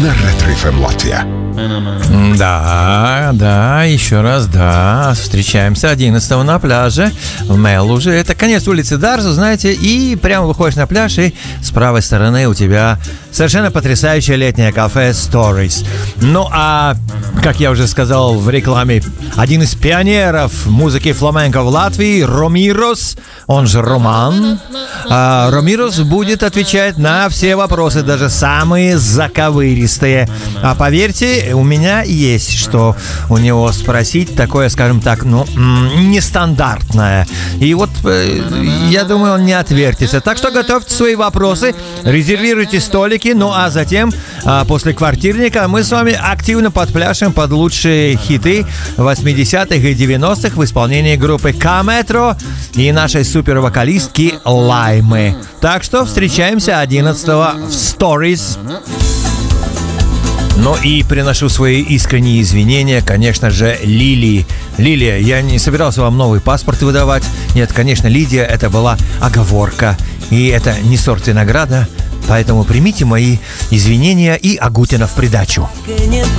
на Ретро-ФМ Латвия. Да, еще раз, да. Встречаемся 11-го на пляже в Мелуже. Это конец улицы Дарзу, знаете, и прямо выходишь на пляж, и с правой стороны у тебя совершенно потрясающее летнее кафе Stories. Ну, а, как я уже сказал в рекламе, один из пионеров музыки фламенко в Латвии, Ромирос, он же Роман. Ромирос будет отвечать на все вопросы, даже самые заковыристые. А поверьте, у меня есть что у него спросить, такое, скажем так, нестандартное. И вот я думаю, он не отвертится. Так что готовьте свои вопросы, резервируйте столики, ну а затем, после квартирника, мы с вами активно подпляшем под лучшие хиты 80-х и 90-х в исполнении группы К-Метро и нашей супервокалистки Лаймы. Так что встречаемся 11-го в Stories. Ну и приношу свои искренние извинения, конечно же, Лилии. Лилия, я не собирался вам новый паспорт выдавать. Нет, конечно, Лидия, это была оговорка. И это не сорт винограда. Поэтому примите мои извинения и Агутина в придачу.